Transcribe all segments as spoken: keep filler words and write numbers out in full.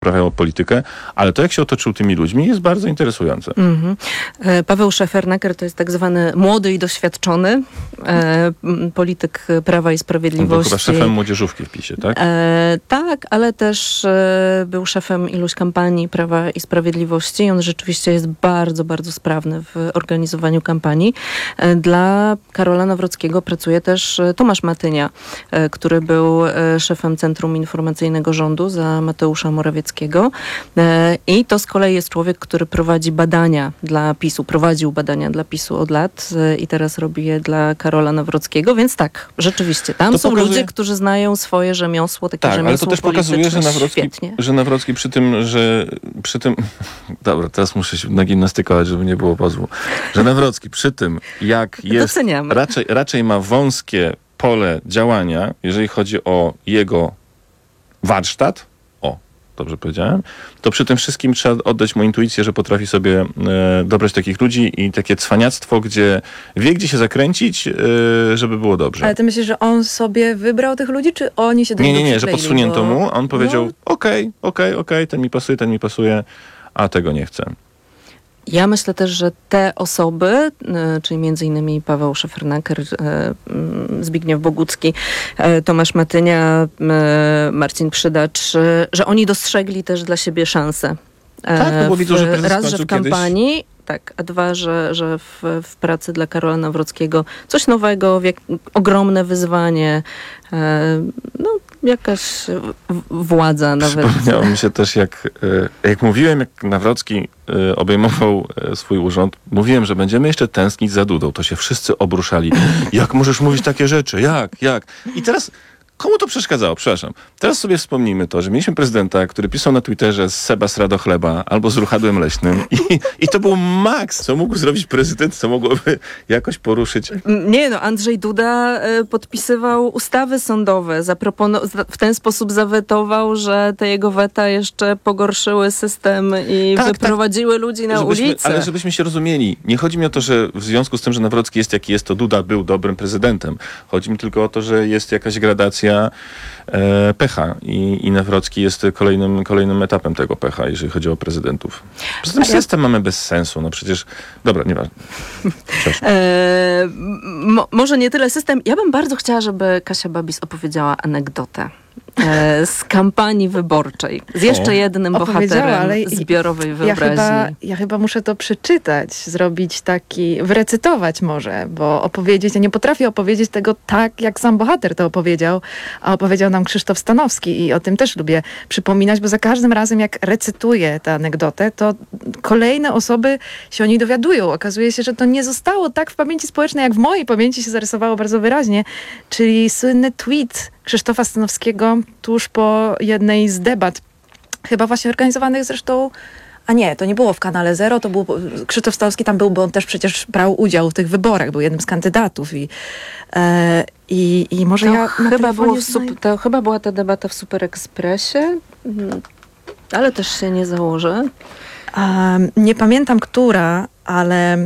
uprawiał politykę, ale to, jak się otoczył tymi ludźmi, jest bardzo interesujące. Mm-hmm. Paweł Szefernaker to jest tak zwany młody i doświadczony e, polityk Prawa i Sprawiedliwości. On był chyba szefem młodzieżówki w PiSie, tak? E, tak, ale też e, był szefem iluś kampanii Prawa i Sprawiedliwości i on rzeczywiście jest bardzo, bardzo sprawny w organizowaniu kampanii. E, dla Karola Nawrockiego pracuje też Tomasz Matynia, e, który był e, szefem Centrum Informacyjnego Rządu za Mateusza Morawieckiego. E, I to z kolei jest człowiek, który prowadzi badania dla PiSu, prowadził badania dla PiSu od lat e, i teraz robi je dla Karola Nawrockiego, więc tak, rzeczywiście, tam to są pokazuje... ludzie, którzy znają swoje rzemiosło, takie tak, rzemiosło ale to też pokazuje, że Nawrocki, świetnie. że Nawrocki przy tym, że przy tym, dobra, teraz muszę się nagimnastykować, żeby nie było pozwu, że Nawrocki przy tym, jak jest, raczej, raczej ma wąskie pole działania, jeżeli chodzi o jego warsztat, o, dobrze powiedziałem, to przy tym wszystkim trzeba oddać mu intuicję, że potrafi sobie e, dobrać takich ludzi i takie cwaniactwo, gdzie wie, gdzie się zakręcić, e, żeby było dobrze. Ale ty myślisz, że on sobie wybrał tych ludzi, czy oni się do Nie, niego nie, nie, że podsunięto bo... mu, a on powiedział, no. okej, okej, okej, ten mi pasuje, ten mi pasuje, a tego nie chcę. Ja myślę też, że te osoby, czyli między innymi Paweł Szefernaker, Zbigniew Bogucki, Tomasz Matynia, Marcin Przydacz, że oni dostrzegli też dla siebie szansę. Tak, no bo widzą, że prezes raz, że w kampanii, kiedyś... tak, a dwa, że, że w, w pracy dla Karola Nawrockiego coś nowego, jak, ogromne wyzwanie, e, no jakaś władza nawet. Przypomniało mi się też, jak, jak mówiłem, jak Nawrocki obejmował swój urząd, mówiłem, że będziemy jeszcze tęsknić za Dudą. To się wszyscy obruszali. Jak możesz mówić takie rzeczy? Jak? Jak? I teraz komu to przeszkadzało? Przepraszam. Teraz sobie wspomnijmy to, że mieliśmy prezydenta, który pisał na Twitterze z seba sra do chleba albo z ruchadłem leśnym i, i to był maks, co mógł zrobić prezydent, co mogłoby jakoś poruszyć. Nie no, Andrzej Duda y, podpisywał ustawy sądowe, zapropono- w ten sposób zawetował, że te jego weta jeszcze pogorszyły system i tak, wyprowadziły tak. ludzi na żebyśmy, ulicę. Ale żebyśmy się rozumieli, nie chodzi mi o to, że w związku z tym, że Nawrocki jest jaki jest, to Duda był dobrym prezydentem. Chodzi mi tylko o to, że jest jakaś gradacja E, pecha I, i Nawrocki jest kolejnym, kolejnym etapem tego pecha, jeżeli chodzi o prezydentów. Poza tym system mamy bez sensu, no przecież, dobra, nieważne. E, mo, może nie tyle system, ja bym bardzo chciała, żeby Kasia Babis opowiedziała anegdotę e, z kampanii wyborczej, z jeszcze jednym bohaterem ale zbiorowej wyobraźni. Ja chyba, ja chyba muszę to przeczytać, zrobić taki, wyrecytować może, bo opowiedzieć, ja nie potrafię opowiedzieć tego tak, jak sam bohater to opowiedział, a opowiedział nam Krzysztof Stanowski i o tym też lubię przypominać, bo za każdym razem jak recytuję tę anegdotę, to kolejne osoby się o niej dowiadują. Okazuje się, że to nie zostało tak w pamięci społecznej, jak w mojej pamięci się zarysowało bardzo wyraźnie, czyli słynny tweet Krzysztofa Stanowskiego tuż po jednej z debat, chyba właśnie organizowanych zresztą, a nie, to nie było w Kanale Zero, to był Krzysztof Stanowski tam był, bo on też przecież brał udział w tych wyborach, był jednym z kandydatów i, e, i, i może to ja chyba było w sup- to chyba była ta debata w Super Expressie, ale też się nie założę. Um, nie pamiętam, która, ale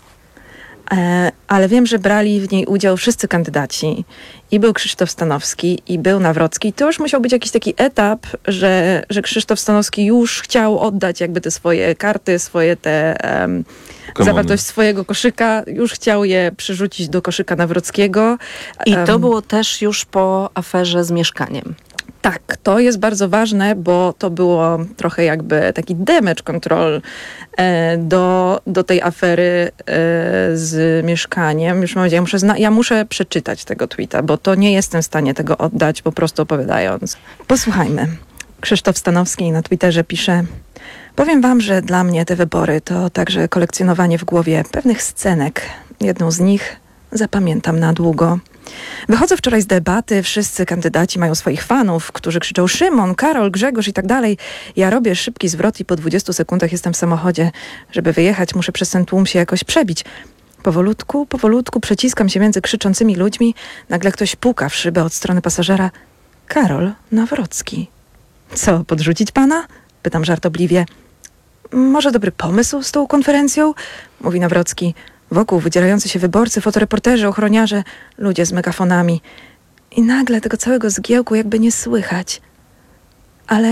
E, ale wiem, że brali w niej udział wszyscy kandydaci. I był Krzysztof Stanowski, i był Nawrocki. To już musiał być jakiś taki etap, że, że Krzysztof Stanowski już chciał oddać jakby te swoje karty, swoje te um, zawartość swojego koszyka. Już chciał je przerzucić do koszyka Nawrockiego. I to um, było też już po aferze z mieszkaniem. Tak, to jest bardzo ważne, bo to było trochę jakby taki damage control e, do, do tej afery e, z mieszkaniem. Już mam, ja, muszę zna- ja muszę przeczytać tego tweeta, bo to nie jestem w stanie tego oddać, po prostu opowiadając. Posłuchajmy. Krzysztof Stanowski na Twitterze pisze: powiem wam, że dla mnie te wybory to także kolekcjonowanie w głowie pewnych scenek. Jedną z nich zapamiętam na długo. Wychodzę wczoraj z debaty, wszyscy kandydaci mają swoich fanów, którzy krzyczą Szymon, Karol, Grzegorz i tak dalej. Ja robię szybki zwrot i po dwudziestu sekundach jestem w samochodzie. Żeby wyjechać, muszę przez ten tłum się jakoś przebić. Powolutku, powolutku przeciskam się między krzyczącymi ludźmi. Nagle ktoś puka w szybę od strony pasażera. Karol Nawrocki. Co, podrzucić pana? Pytam żartobliwie. Może dobry pomysł z tą konferencją? Mówi Nawrocki. Wokół wydzierający się wyborcy, fotoreporterzy, ochroniarze, ludzie z megafonami. I nagle tego całego zgiełku jakby nie słychać. Ale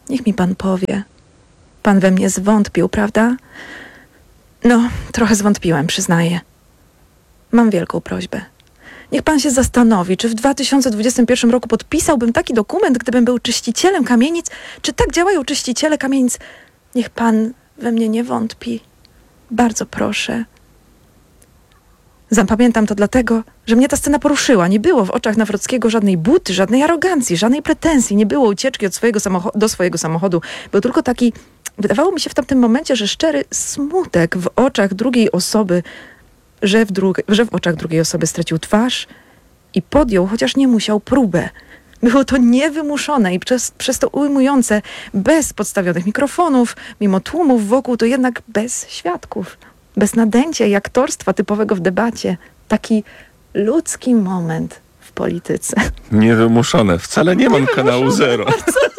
niech mi pan powie. Pan we mnie zwątpił, prawda? No, trochę zwątpiłem, przyznaję. Mam wielką prośbę. Niech pan się zastanowi, czy w dwa tysiące dwudziestym pierwszym roku podpisałbym taki dokument, gdybym był czyścicielem kamienic? Czy tak działają czyściciele kamienic? Niech pan we mnie nie wątpi. Bardzo proszę. Zapamiętam to dlatego, że mnie ta scena poruszyła. Nie było w oczach Nawrockiego żadnej buty, żadnej arogancji, żadnej pretensji. Nie było ucieczki od swojego samocho- do swojego samochodu. Był tylko taki, wydawało mi się w tamtym momencie, że szczery smutek w oczach drugiej osoby, że w, dru- że w oczach drugiej osoby stracił twarz i podjął, chociaż nie musiał, próbę. Było to niewymuszone i przez, przez to ujmujące, bez podstawionych mikrofonów, mimo tłumów wokół, to jednak bez świadków. Bez nadęcia i aktorstwa typowego w debacie. Taki ludzki moment w polityce. Niewymuszone. Wcale nie mam kanału Zero.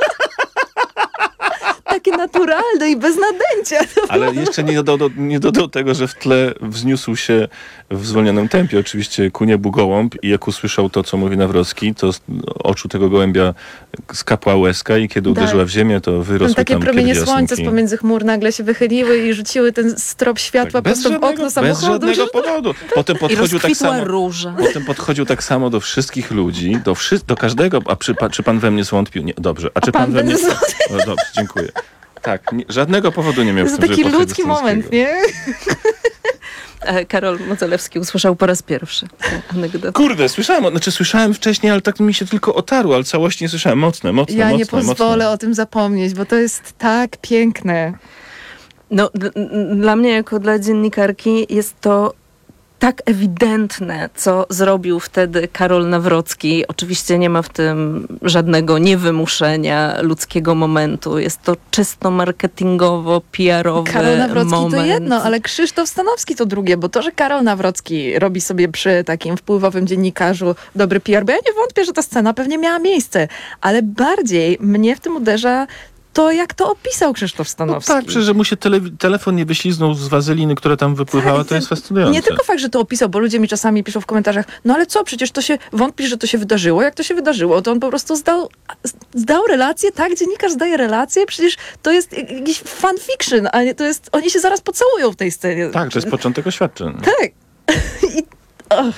Takie naturalne i bez nadęcia. Ale jeszcze nie dodał, nie dodał tego, że w tle wzniósł się w zwolnionym tempie oczywiście ku niebu gołąb i jak usłyszał to, co mówi Nawrocki, to z oczu tego gołębia skapła łezka i kiedy uderzyła w ziemię, to wyrosły tam takie tam promienie pierwiasnki. słońca z pomiędzy chmur nagle się wychyliły i rzuciły ten strop światła Tak, prosto w okno samochodu. Bez żadnego powodu. Potem podchodził tak samo. róża. Potem podchodził tak samo do wszystkich ludzi, do, wszy- do każdego. A czy, pa, czy pan we mnie zwątpił? Nie, dobrze. A czy A pan, pan we mnie... będzie No, dobrze, dziękuję. Tak, nie, żadnego powodu nie miał To w jest tym, taki żeby ludzki podchodzić do moment, Stanowskiego. nie? Karol Modzelewski usłyszał po raz pierwszy tę anegdotę. Kurde, słyszałem, znaczy słyszałem wcześniej, ale tak mi się tylko otarło, ale całości nie słyszałem. Mocne, mocne, Ja mocne, nie pozwolę mocne. o tym zapomnieć, bo to jest tak piękne. No, d- dla mnie jako dla dziennikarki jest to tak ewidentne, co zrobił wtedy Karol Nawrocki. Oczywiście nie ma w tym żadnego niewymuszenia ludzkiego momentu. Jest to czysto marketingowo, P R-owy Karol Nawrocki moment. to jedno, ale Krzysztof Stanowski to drugie, bo to, że Karol Nawrocki robi sobie przy takim wpływowym dziennikarzu dobry P R, bo ja nie wątpię, że ta scena pewnie miała miejsce, ale bardziej mnie w tym uderza to, jak to opisał Krzysztof No Stanowski. tak, przecież, że mu się tele- telefon nie wyśliznął z wazeliny, która tam wypływała, Tak, to jest fascynujące. Nie tylko fakt, że to opisał, bo ludzie mi czasami piszą w komentarzach, no ale co, przecież to się, wątpisz, że to się wydarzyło? Jak to się wydarzyło? To on po prostu zdał, zdał relację, tak? Dziennikarz zdaje relację? Przecież to jest jakiś fanfiction, a nie, to jest, oni się zaraz pocałują w tej scenie. Tak, to jest początek oświadczeń. Tak. I, och.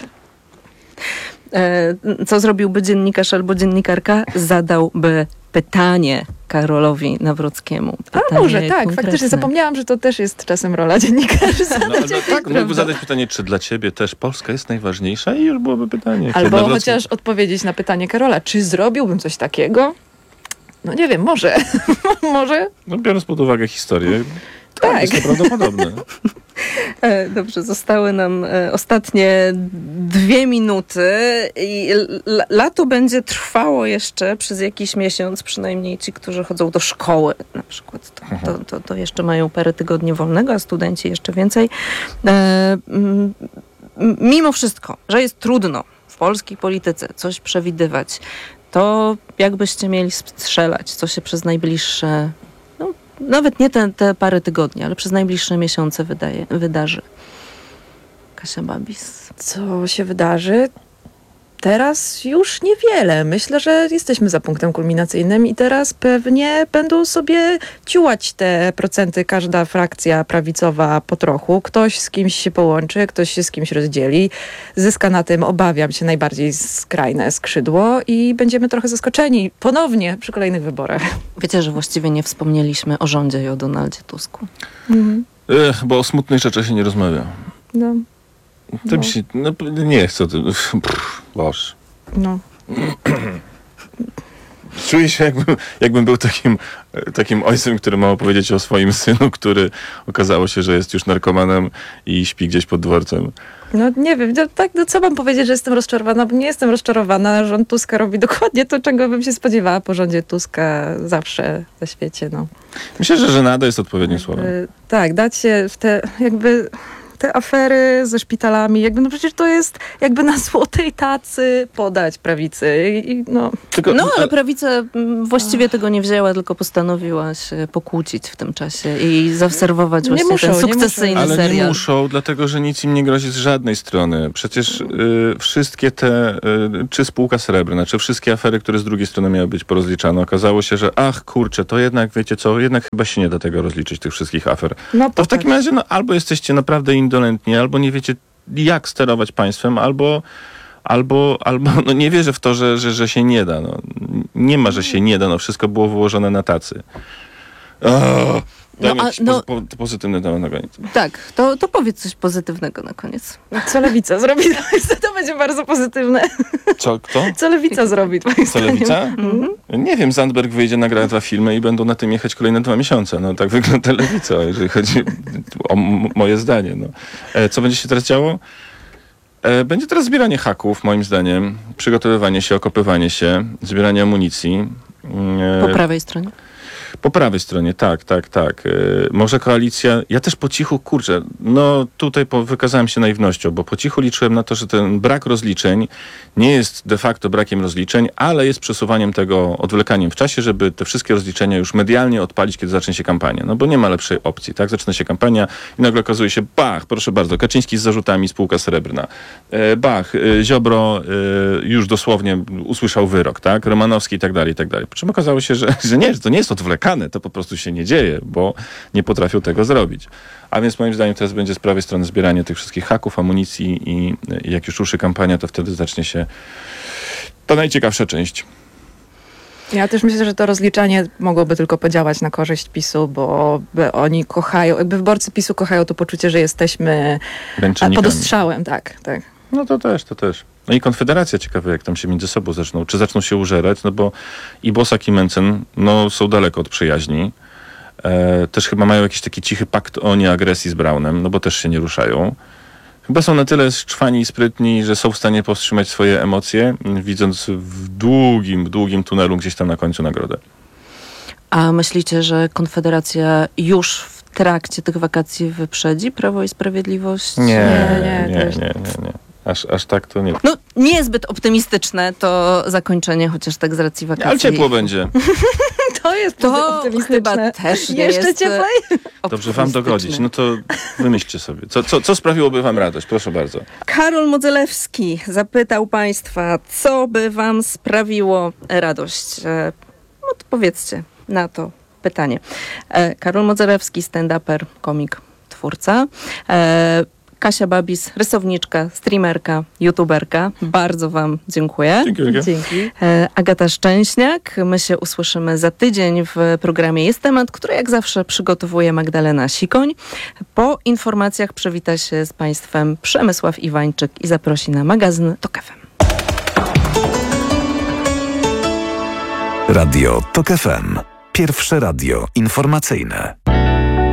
E, Co zrobiłby dziennikarz albo dziennikarka? Zadałby pytanie Karolowi Nawrockiemu. A Pytanie może, tak, konkretne. faktycznie zapomniałam, że to też jest czasem rola dziennikarzy. No, ale zadać no, jakieś, tak, mógłby prawda? zadać pytanie, czy dla ciebie też Polska jest najważniejsza i już byłoby pytanie. Kiedy Albo Nawrocki- chociaż odpowiedzieć na pytanie Karola, czy zrobiłbym coś takiego? No nie wiem, może. może. No, biorąc pod uwagę historię, tak, Tak. jest to prawdopodobne. E, Dobrze, zostały nam e, ostatnie dwie minuty i l- lato będzie trwało jeszcze przez jakiś miesiąc, przynajmniej ci, którzy chodzą do szkoły na przykład, to, to, to, to jeszcze mają parę tygodni wolnego, a studenci jeszcze więcej. E, m, mimo wszystko, że jest trudno w polskiej polityce coś przewidywać, to jakbyście mieli strzelać, co się przez najbliższe nawet nie te, te parę tygodni, ale przez najbliższe miesiące wydaje, wydarzy. Kasia Babis. Co się wydarzy? Teraz już niewiele. Myślę, że jesteśmy za punktem kulminacyjnym i teraz pewnie będą sobie ciułać te procenty każda frakcja prawicowa po trochu. Ktoś z kimś się połączy, ktoś się z kimś rozdzieli. Zyska na tym, obawiam się, najbardziej skrajne skrzydło i będziemy trochę zaskoczeni ponownie przy kolejnych wyborach. Wiecie, że właściwie nie wspomnieliśmy o rządzie i o Donaldzie Tusku. Mhm. Ech, bo o smutnych rzeczach się nie rozmawia. No, Tym No. się, no, nie chcę o tym. Pff, Boże. no. Czuję się, jakbym, jakbym był takim, takim ojcem, który ma opowiedzieć o swoim synu, który okazało się, że jest już narkomanem i śpi gdzieś pod dworcem. No nie wiem, no, tak, no co mam powiedzieć, że jestem rozczarowana, bo nie jestem rozczarowana. Rząd Tuska robi dokładnie to, czego bym się spodziewała po rządzie Tuska zawsze na świecie. No. Myślę, że żenada jest odpowiednim słowem. Y, tak, dać się w te jakby te afery ze szpitalami, jakby no przecież to jest jakby na złotej tacy podać prawicy. I, no. Tylko, no, ale prawica właściwie tego nie wzięła, tylko postanowiła się pokłócić w tym czasie i zaobserwować właśnie muszą, ten sukcesyjny ale serial. Ale nie muszą, dlatego że nic im nie grozi z żadnej strony. Przecież y, wszystkie te, y, czy spółka srebrna, czy wszystkie afery, które z drugiej strony miały być porozliczane, okazało się, że ach kurczę, to jednak, wiecie co, jednak chyba się nie da tego rozliczyć, tych wszystkich afer. No, to w takim razie no, albo jesteście naprawdę indolentni, albo nie wiecie, jak sterować państwem, albo, albo, albo no, nie wierzę w to, że, że, że się nie da. No. Nie ma, że się nie da. No, wszystko było wyłożone na tacy. Oh, daj no, jakiś no, pozy- pozytywny temat na koniec. Tak, to, to powiedz coś pozytywnego na koniec. Co Lewica zrobi? To będzie bardzo pozytywne. Co, kto? Co Lewica zrobi? Co Lewica? Mm-hmm. Nie wiem, Zandberg wyjdzie, nagra dwa filmy i będą na tym jechać kolejne dwa miesiące. No tak wygląda Lewica, jeżeli chodzi o m- moje zdanie. No. E, co będzie się teraz działo? E, będzie teraz zbieranie haków, moim zdaniem. Przygotowywanie się, okopywanie się, zbieranie amunicji. E, po prawej stronie? Po prawej stronie, tak, tak, tak. Yy, może koalicja, ja też po cichu, kurczę, no tutaj po, wykazałem się naiwnością, bo po cichu liczyłem na to, że ten brak rozliczeń nie jest de facto brakiem rozliczeń, ale jest przesuwaniem tego, odwlekaniem w czasie, żeby te wszystkie rozliczenia już medialnie odpalić, kiedy zacznie się kampania. No bo nie ma lepszej opcji, tak? Zaczyna się kampania i nagle okazuje się, bach, proszę bardzo, Kaczyński z zarzutami, spółka srebrna. E, bach, e, Ziobro e, już dosłownie usłyszał wyrok, tak? Romanowski i tak dalej, i tak dalej. Po czym okazało się, że, że nie, że to nie jest odwlekanie, to po prostu się nie dzieje, bo nie potrafią tego zrobić. A więc moim zdaniem teraz będzie z prawej strony zbieranie tych wszystkich haków, amunicji i, i jak już ruszy kampania, to wtedy zacznie się ta najciekawsza część. Ja też myślę, że to rozliczanie mogłoby tylko podziałać na korzyść PiSu, bo oni kochają, jakby wyborcy PiSu kochają to poczucie, że jesteśmy pod ostrzałem, tak, tak. No to też, to też. No i Konfederacja, ciekawe jak tam się między sobą zaczną, czy zaczną się użerać, no bo i Bosak i Mencen, no są daleko od przyjaźni. E, też chyba mają jakiś taki cichy pakt o nieagresji z Braunem, no bo też się nie ruszają. Chyba są na tyle szczwani i sprytni, że są w stanie powstrzymać swoje emocje, widząc w długim, długim tunelu gdzieś tam na końcu nagrodę. A myślicie, że Konfederacja już w trakcie tych wakacji wyprzedzi Prawo i Sprawiedliwość? Nie, nie, nie, nie, nie, nie. Aż, aż tak to nie. No niezbyt optymistyczne to zakończenie, chociaż tak z racji wakacji. Ale ciepło będzie. To jest to optymistyczne. Chyba też nie Jeszcze jest cieplej? Dobrze wam dogodzić. No to wymyślcie sobie. Co, co, co sprawiłoby wam radość? Proszę bardzo. Karol Modzelewski zapytał państwa, co by wam sprawiło radość. No to powiedzcie na to pytanie. Karol Modzelewski, stand-uper, komik, twórca. Kasia Babis, rysowniczka, streamerka, youtuberka. Bardzo wam dziękuję. Dziękuję. Dzięki. Agata Szczęśniak. My się usłyszymy za tydzień w programie Jest Temat, który jak zawsze przygotowuje Magdalena Sikoń. Po informacjach przywita się z państwem Przemysław Iwańczyk i zaprosi na magazyn Tok F M. Radio Tok F M. Pierwsze radio informacyjne.